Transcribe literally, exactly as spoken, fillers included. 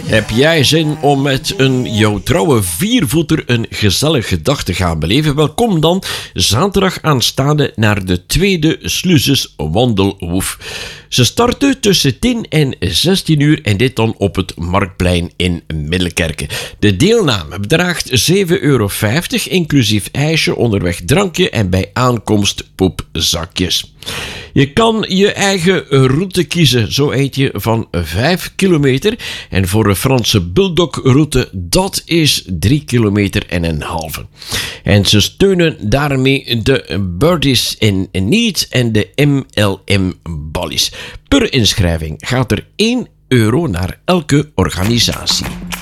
Heb jij zin om met een jouw trouwe viervoeter een gezellige dag te gaan beleven? Welkom dan zaterdag aanstaande naar de tweede Sluzes Wandelhoef. Ze starten tussen tien en zestien uur en dit dan op het Marktplein in Middelkerke. De deelname bedraagt zeven euro vijftig, inclusief ijsje, onderweg drankje en bij aankomst poepzakjes. Je kan je eigen route kiezen, zo eet je van vijf kilometer. En voor een Franse bulldog-route, dat is drie kilometer en een halve. En ze steunen daarmee de Birdies in Need en de M L M Ballies. Per inschrijving gaat er één euro naar elke organisatie.